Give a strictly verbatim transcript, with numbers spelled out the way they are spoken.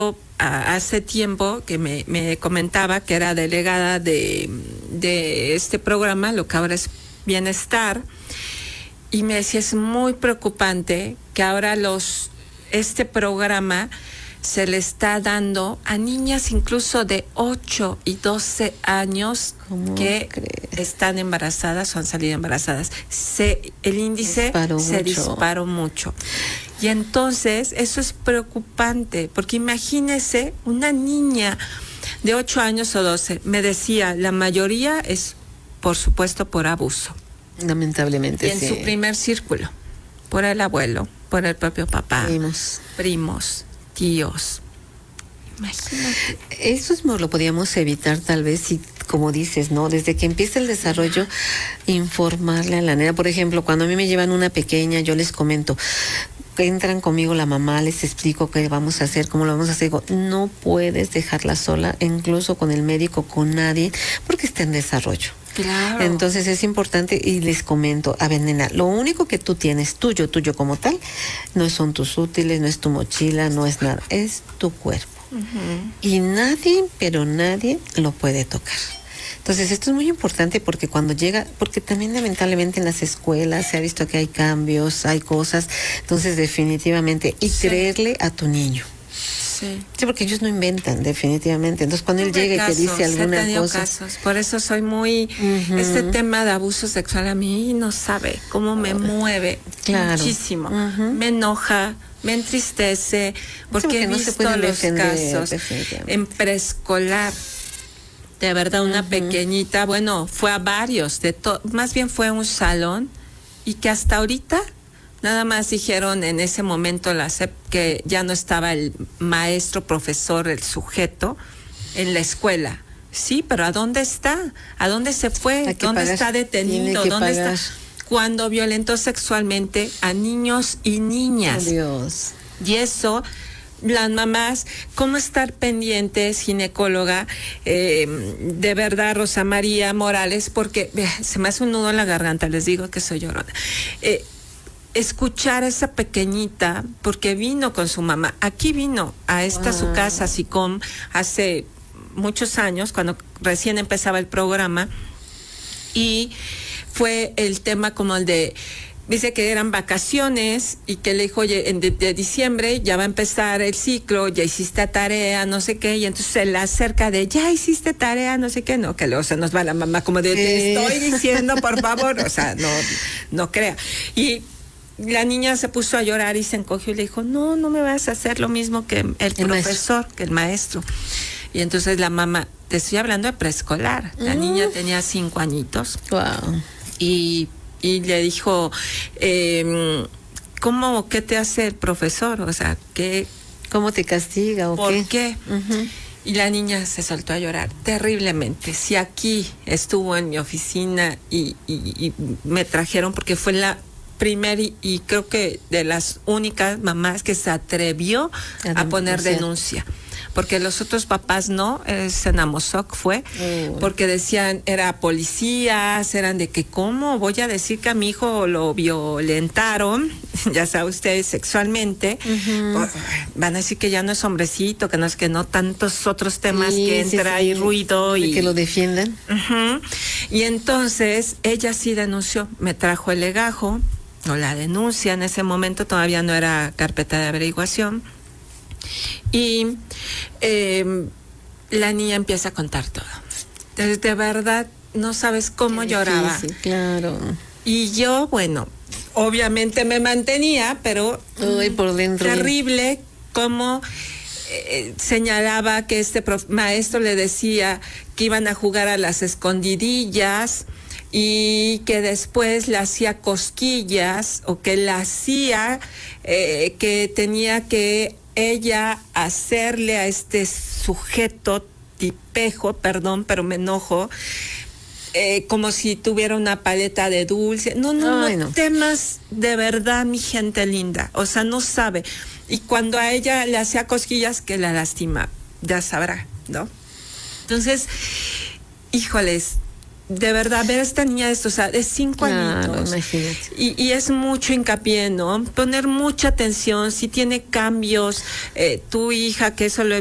a, hace tiempo que me, me comentaba que era delegada de, de este programa, lo que ahora es Bienestar, y me decía, es muy preocupante que ahora los este programa se le está dando a niñas incluso de ocho y doce años que crees? están embarazadas o han salido embarazadas. Se, el índice disparó se mucho. disparó mucho. Y entonces eso es preocupante, porque imagínese una niña de ocho años o doce, me decía, la mayoría es, por supuesto, por abuso. Lamentablemente, y en sí. su primer círculo, por el abuelo, por el propio papá, primos, primos tíos. Imagínate. Eso es, lo podíamos evitar tal vez si, como dices, ¿no? Desde que empieza el desarrollo, informarle a la nena. Por ejemplo, cuando a mí me llevan una pequeña, yo les comento, entran conmigo la mamá, les explico qué vamos a hacer, cómo lo vamos a hacer. Digo, no puedes dejarla sola, incluso con el médico, con nadie, porque está en desarrollo. Claro. Entonces es importante y les comento, a ver, nena, lo único que tú tienes, tuyo, tuyo como tal, no son tus útiles, no es tu mochila, no es nada, es tu cuerpo. Uh-huh. Y nadie, pero nadie lo puede tocar. Entonces esto es muy importante porque cuando llega, porque también lamentablemente en las escuelas se ha visto que hay cambios, hay cosas, entonces definitivamente, y sí. creerle a tu niño. Sí. sí, porque ellos no inventan, definitivamente. Entonces, cuando él llega casos, y te dice alguna he cosa... Casos. Por eso soy muy... Uh-huh. Este tema de abuso sexual a mí no sabe cómo me mueve claro. muchísimo. Uh-huh. Me enoja, me entristece, porque, sí, porque he no visto se los defender, casos en preescolar. De verdad, una uh-huh. pequeñita, bueno, fue a varios, de to- más bien fue a un salón, y que hasta ahorita... Nada más dijeron en ese momento la S E P que ya no estaba el maestro, profesor, el sujeto en la escuela. Sí, pero ¿a dónde está? ¿A dónde se fue? ¿Dónde pagar? Está detenido? ¿Dónde pagar? Está? Cuando violentó sexualmente a niños y niñas. Oh, Dios. Y eso, las mamás, ¿cómo estar pendientes, ginecóloga? Eh, de verdad, Rosa María Morales, porque vea, se me hace un nudo en la garganta, les digo que soy llorona. Eh, escuchar a esa pequeñita, porque vino con su mamá, aquí vino a esta wow. su casa, SICOM, hace muchos años, cuando recién empezaba el programa, y fue el tema como el de, dice que eran vacaciones, y que le dijo, oye, en de, de diciembre ya va a empezar el ciclo, ya hiciste tarea, no sé qué, y entonces se la acerca de, ya hiciste tarea, no sé qué, no, que luego se nos va la mamá como de, te estoy diciendo, por favor, o sea, no, no crea. Y la niña se puso a llorar y se encogió y le dijo, no, no me vas a hacer lo mismo que el, el profesor, maestro. que el maestro. Y entonces la mamá, te estoy hablando de preescolar, la uh. niña tenía cinco añitos. Wow. Y, y le dijo, eh, ¿cómo, qué te hace el profesor? O sea, ¿qué? ¿Cómo te castiga o ¿por qué? qué? Uh-huh. Y la niña se soltó a llorar terriblemente. Si aquí estuvo en mi oficina y, y, y me trajeron, porque fue la primer y, y creo que de las únicas mamás que se atrevió a, a poner denuncia, porque los otros papás no, el Senamosoc fue, oh. porque decían, era policías, eran de que cómo voy a decir que a mi hijo lo violentaron, ya sabe usted, sexualmente, uh-huh. van a decir que ya no es hombrecito, que no es que no, tantos otros temas sí, que entra sí, sí. y ruido y que lo defiendan. Uh-huh. Y entonces ella sí denunció, me trajo el legajo, o la denuncia, en ese momento todavía no era carpeta de averiguación, y eh, la niña empieza a contar todo. Entonces, de verdad, no sabes cómo Qué lloraba. difícil, claro. Y yo, bueno, obviamente me mantenía, pero Uy, por dentro. Terrible cómo eh, señalaba que este prof, maestro le decía que iban a jugar a las escondidillas, y que después le hacía cosquillas, o que la hacía, eh, que tenía que ella hacerle a este sujeto tipejo, perdón, pero me enojo, eh, como si tuviera una paleta de dulce. No, no, Ay, no, no, temas de verdad, mi gente linda, o sea, no sabe. Y cuando a ella le hacía cosquillas, que la lastima, ya sabrá, ¿no? Entonces, híjoles, de verdad, ver a esta niña de estos, o sea, de cinco Claro, añitos. imagínate. Y, y es mucho hincapié, ¿no? Poner mucha atención, si tiene cambios, eh, tu hija, que eso lo he